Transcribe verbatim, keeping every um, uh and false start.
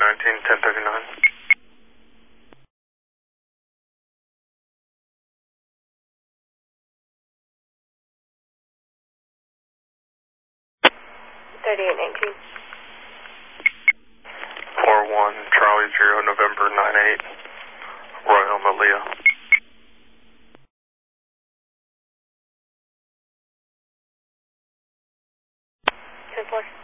nineteen, ten thirty-nine. thirty-eight nineteen. four one, Charlie zero, November nine eight, Royal Malia. ten four.